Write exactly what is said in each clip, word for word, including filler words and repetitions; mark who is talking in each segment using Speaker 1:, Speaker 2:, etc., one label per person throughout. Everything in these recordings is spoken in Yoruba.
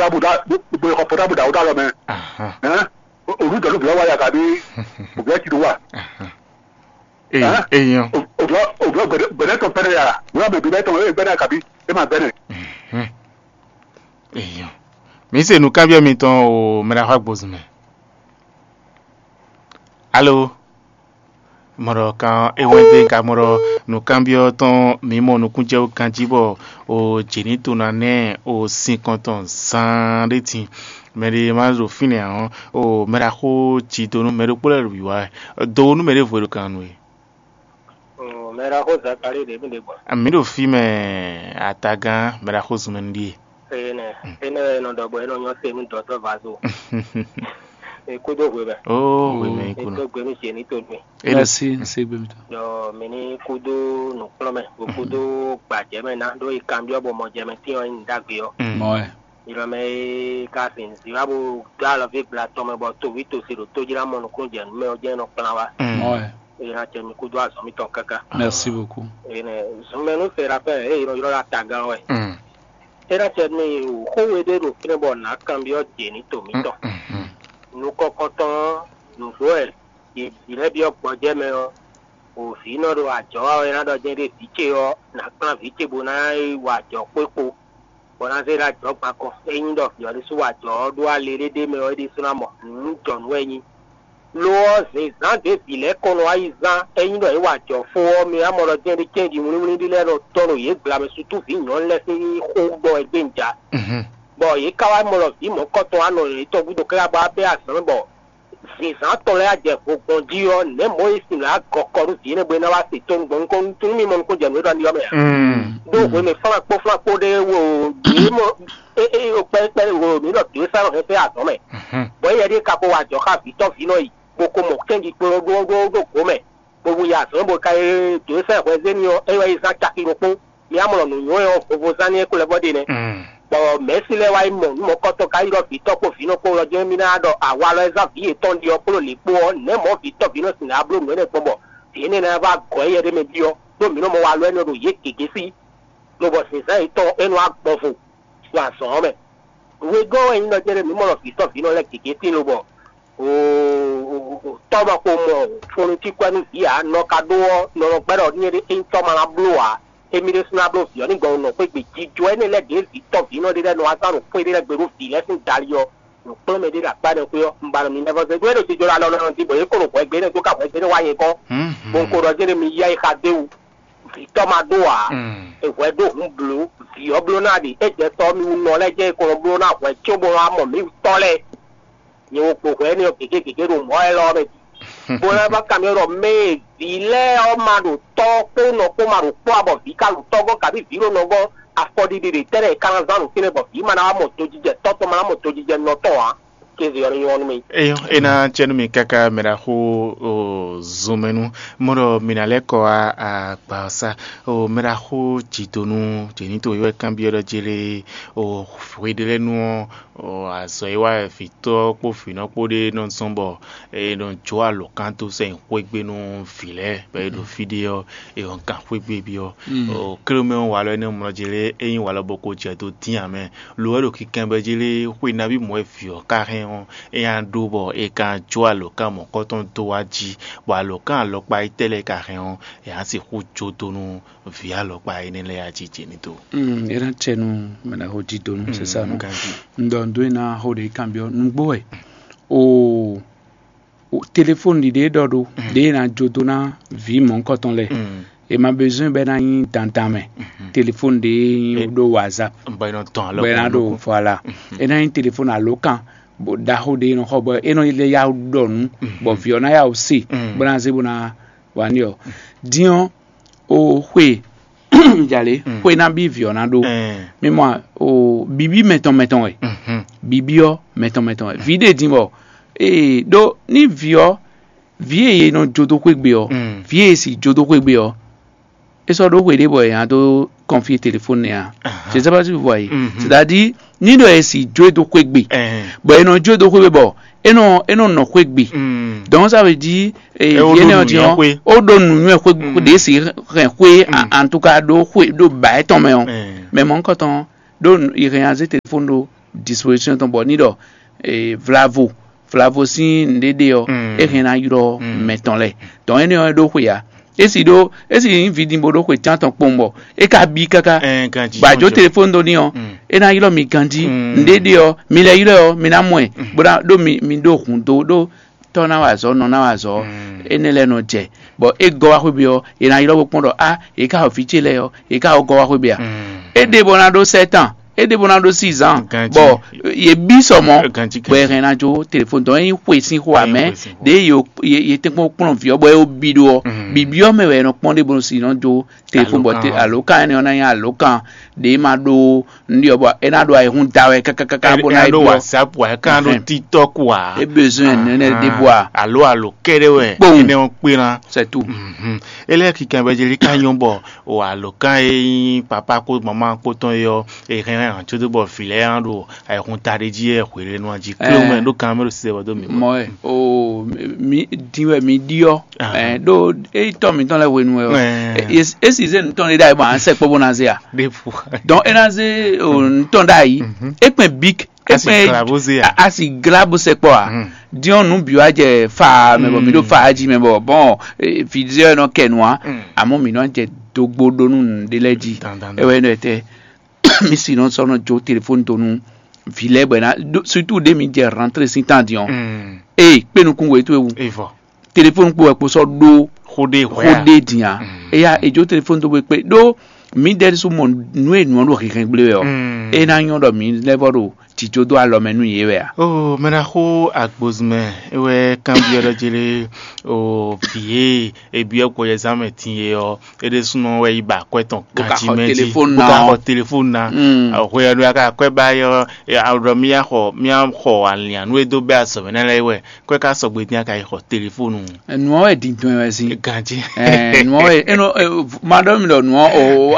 Speaker 1: portable da bo portable da o da lo me hein o ru do lo wa ya ka bi o be ti do wa
Speaker 2: eh eh yo
Speaker 1: o do o do bere to pere ya wa be be to e bere ka bi e ma bere
Speaker 2: eh yo mi se nu cambio mi ton o me la ha gbozume allo moro kan ewende ka moro no cambio ton mi mo no kunje o kanjibo o jenito na ne o cinquante sans reti mere mazo fine an o mera ko ti do no mere pole ruwa do no mere voro kanu e
Speaker 3: o mera ko zakari de binde bo
Speaker 2: amiro fi me atagan mera ko zumendi
Speaker 3: ene ene no do bo eno nyo se mi do to vazo e kudo gwebe
Speaker 2: oh we me
Speaker 3: kuno kudo gwebe se ni to mi
Speaker 4: ela si se gbe mi to
Speaker 3: yo mini kudo no plome kudo gbaje me na do i cambio bo mo je me ti o ndagbe yo
Speaker 4: mo e
Speaker 3: ira me ka sin si abo dala ve plateau me bo to vito si do to jira mo no ko je me o je no plan wa
Speaker 4: mo e
Speaker 3: ira che mi kudo aso mi ton kaka
Speaker 4: merci beaucoup
Speaker 3: ene so me no se rappel e iro iro la taga we era che mi ko we de ro kine bo na cambio je ni to mi to nu kokoton nu soe ile bi opo je me o o fi no ro ajo o ina do je de fiche o na plan fiche bo na wa jo pepo bona se ra jo pa ko eyin do fi o le su wa jo do alere de me o di suna mo nu jon weyin lo se san de file ko no ai zan eyin do e wa jo fo mi amoro je de change mu ni di le ro to ro ye gba me su tu fi yan le si ko gbo egbe nja bo yi kawa mo lo fi mo ko to ano yi to gudo kra ba be asan bo si san to le aje gogon ji o ne mo isi la kokoru fi ne gbe na wa si to ngbon ko tun mi mo ko je mi do ni o me do we me fa po fa po de wo ni mo e e o pe pe wo mi lo ti sa ro fe asan me bo ye de ka ko wa jo ka fi to fi no yi bo ko mo kenji pe go go go ko me bo wu ya asan bo ka e to sa ko ze ni o e wa isa cha ki ro po mi amolo no yo o fo za ni ko le body ne bo mesi le wa mo mo ko to ka iro fi to ko fi no ko lo je mi na do awa lo eza fi e ton di o pro le po ne mo fi to fi no sin ablo mo ne po bo fi ne na ba go ye de me bi o do mi no mo wa lo eno ro ye keke si lo bo sin sa ito enu agbo fu wa so me we go en no je mi mo lo fi to fi no le keke si lo bo o to ba ko mo fo ti kwa ni ya no ka do no ro gbero ni de in to ma na blo a emire suna blo fi oni gan no pe gbe jijo ene le de fi to fi no de le no asaru pe de le gbero fi lesin dario no pe me de la pa de pe o mbara mi never say we do ti jora lo no ti bo e ko ro po egbe ne to ka po egbe ne wa yen ko bon ko ro je ne mi ya e ka de u fi to ma do a e we do un blo fi o blo na di e je to mi no le je ko blo na po e ti o bo ra mo mi to le ni o po ko eni o keke keke ro mo e lo me bona ba kamero me vile o maru to ko no ko maru po abo vi ka lu to go ka bi viro no go afodi di tere kan zanu kine bo vi mana mo to jije to to mana mo to jije no to a ke zi ori won me
Speaker 2: eyo ena chenu mi kaka mera ho o zomenu moro minale ko a a pasa o mera ho chitonu jenito yo cambio de jele o fwedele nu o aso iwa fito po fino po de non sombo e non joa lo kanto se kwegbe nu file be do video e on kan kwegbe bi o o kreme on wa lo ne mo jele eyin wa lo boko je to tin ame lo ero kikan be jele kwe na bi mo e fi o kare on e an dobo e kan joa lo kan mo ko ton to waji wa lo kan lo pa itele kare on e an si ku jotonu via lo pa ene le aji jenito
Speaker 4: mm era chenu mena ho jitonu c'est ça non ndo ndo na ho de cambio ngbo e o o téléphone di de dodo de na jotona vi mon coton le et ma besoin ben na yin tantame téléphone de do WhatsApp
Speaker 2: ben non temps alors
Speaker 4: ben na do voilà et na yin téléphone à locan bo da ho de no ho bo e no ile ya donu bo vi ona ya o si bo na ze bo na wanio dion o hwe jale hwe na bi vi ona do mais moi o bibi meton meton e bibio meton meton e vide dimbo e do ni vio vie no jodo kwegbe o vie si jodo kwegbe o et so do kwede boy a do confier téléphone ya je sais pas si vous voyez c'est-à-dire ni do si jodo kwegbe bo no jodo kwegbe bo et non et non no kwegbe donc ça veut dire et bien on dit o do nu nu kwegbe de si ren kwe en tout cas do kwe do ba ton mais mais mon coton do il réaliser téléphone do disposition ton bon ni do e vlavo vlavo si ndede yo e kena yuro meton le donc ene yo do ya esi do esi vidi bodo ko tanton pombo e ka bi kaka ba jo telephone do ni o e na yuro mi ganji ndede yo mi le yuro yo mi na mwe boda do mi mi do kun do do to na wa zo no na wa zo ene le no je bo e go wa ko bi o e na yuro bo do a e ka ofiche le yo e ka o go wa ko bi a e de bonado sept ans et de bonado six ans bon ye bi somo bo e rena jo telephone do yin kwesi ho ame de yo ye te ko pon fi bo e o bido bibio me we no pon de bon si no jo telephone bo te aloka ni ona ya aloka de ma do ndi obo e na do ai hun dawe kaka kaka bo na do
Speaker 2: WhatsApp wa kan do TikTok wa
Speaker 4: e besoin ne ne de bois
Speaker 2: alo alo kere we ne on piran
Speaker 4: c'est tout
Speaker 2: ele ki kan be jeri kan yon bo o aloka e papa ko mama ko ton yo e ren to do bo file an do ai hun tare ji e kwere no ji klo do kan me se bo do mi
Speaker 4: mo o mi diwe mi dio eh do e to mi ton le we nu e e si ze ton le dai ba se po bonaze a donc enaze on ton dai e pe big e pe asi glabo se po a dion nu bio aje fa me bo mi do fa aji me bo bon fizio no kenwa amo mi no je dogbodo nu de leji e we no te mi si non sono jo téléphone to nu vile bena surtout deux mille dix rentrer sin temps dion e pe nu kunwe to ewu téléphone ko e ko so do
Speaker 2: khode
Speaker 4: khode dia e ya e jo téléphone to pe do mi der su mon nu e nu do kin ble yo e na yon do mi level do ti jo do alo menu ye we a
Speaker 2: oh mena ko agbozme e we kan bi do jele o vie e bi ko examen tin ye yo e de suno we iba ko ton kanjimenti ko ka telephone na o ya do ka ko ba yo e awro mi ya ko mi am ko alian we do be aso na le we ko ka so gbe tin ka ko telephone
Speaker 4: nu e din tun we si
Speaker 2: kanji
Speaker 4: eh nu e eno madam lo nu o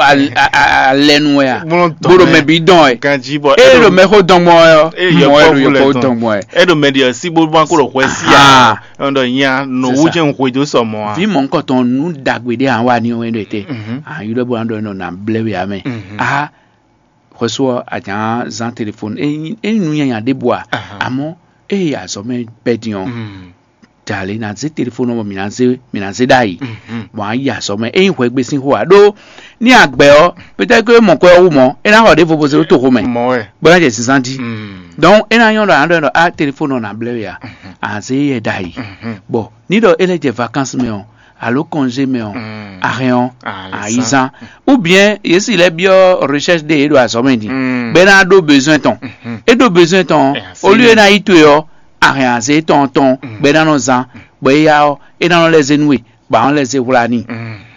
Speaker 4: alenu ya boro me bi don e
Speaker 2: kanji bo
Speaker 4: e lo me ko don mo yo mo yo ko don mo
Speaker 2: e do media si bo ban ko ro ko si ya ndo yan no wuje nko do so mo a
Speaker 4: vi mo nko ton nu dagbede an wa ni o ndo ete ah you do bo ando no na blewe ya me ah reçoit ajan zan téléphone e e nu yan de bois amo e ya so me pedion dale na ze telephone mo mi na ze mi na ze dai wa ya so me e hwe gbe sin ho ado ni agbe o peut-être que mon ko wo mo e na ho de fo se to ko me
Speaker 2: mo e
Speaker 4: bo na je sixty donc e na yon do ando a telephone na blewe ya a ze ye dai bon ni do ele je vacances me on allo congé me on a rien a isa ou bien yesi le bio recherche de do a so me di ben na do besoin ton et do besoin ton au lieu na itu yo a rien c'est tonton ben dans nos ans ben ya et dans les ennuis ba on les eulani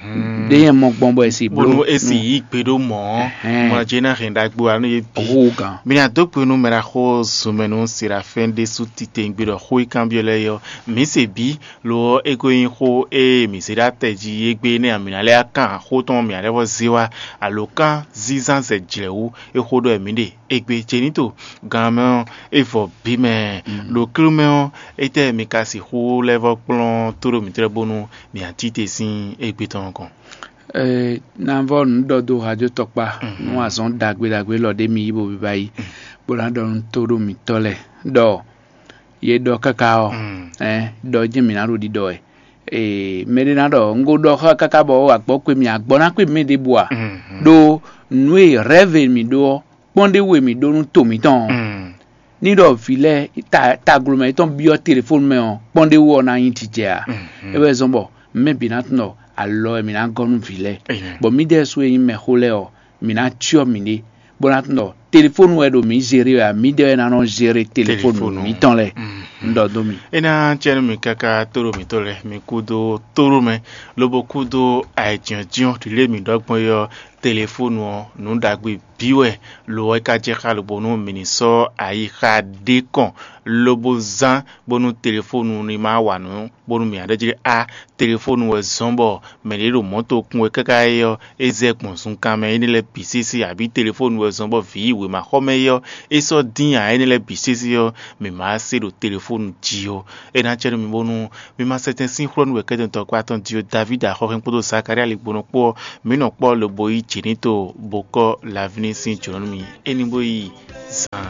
Speaker 4: de mo gbonbo esi
Speaker 2: blo esi ipedo mo mo jena renda gbo anu ye bi mi na dokpo nu mera ho sumenu sira fin de sous-titre ngbido ho ikambiole yo mi se bi lo ego yin ho e mi se da teji egbe ni amina le akan ho ton mi ale wo ziwa alokan zizan se jilewu e ho do emi de egbe jenito gamen e fo bi me lo klume ete mi kasi ho level plan toro mi tre bonu mi antite sin egbe ton kon
Speaker 4: eh na von do do radio tokpa no azon dagbe dagbe lo de mi ibo bi bayi bo na don toro mi tole do ye do kakao eh do jimi na ro di do e eh me na do ngo do kaka bo agbo pe mi agbo na pe mi de boa do nwe rêve mi do ponde we mi do nu to mi ton ni do file ta ta glume ton bio téléphone me on ponde wo na yin ti je a e be zombo me bi na no alors mi na gonu vile bon mi de so yin me hole o mi na tio mi ni bon no téléphone we do mi gérer a mi de na no gérer téléphone mi ton le ndo do mi
Speaker 2: ena chenu mi kaka toro mi tole mi kudo toro me lobo kudo aijian jion ti le mi dogbon yo téléphone o nu dagbe biwe lo e ka je ka lo bonu mi ni so ayi ka de kon lobo zan bonu téléphone ni ma wa nu bonu mi ade a téléphone we zombo me le ro moto kun we kaka yo ezekun sun kan me ni le pcc abi téléphone we zombo vi we ma home yo e so din a ni le pcc yo me ma se do téléphone dio e na chere mi bonu mi ma certain synchrone we kedon to kwa ton dio David a ho ren podo sakaria le bonu po mi no po lo boyi chinito boko l'avenir sin chonomi eni boyi